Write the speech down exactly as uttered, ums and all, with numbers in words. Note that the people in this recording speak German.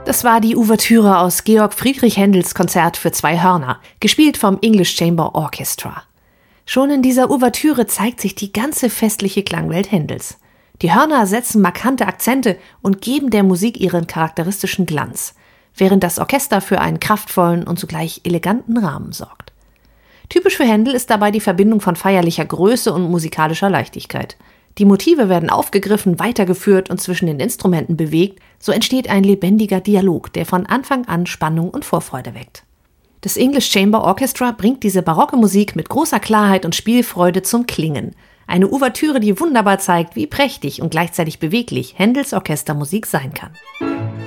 Das war die Ouvertüre aus Georg Friedrich Händels Konzert für zwei Hörner, gespielt vom English Chamber Orchestra. Schon in dieser Ouvertüre zeigt sich die ganze festliche Klangwelt Händels. Die Hörner setzen markante Akzente und geben der Musik ihren charakteristischen Glanz, während das Orchester für einen kraftvollen und zugleich eleganten Rahmen sorgt. Typisch für Händel ist dabei die Verbindung von feierlicher Größe und musikalischer Leichtigkeit. Die Motive werden aufgegriffen, weitergeführt und zwischen den Instrumenten bewegt, so entsteht ein lebendiger Dialog, der von Anfang an Spannung und Vorfreude weckt. Das English Chamber Orchestra bringt diese barocke Musik mit großer Klarheit und Spielfreude zum Klingen. Eine Ouvertüre, die wunderbar zeigt, wie prächtig und gleichzeitig beweglich Händels Orchestermusik sein kann.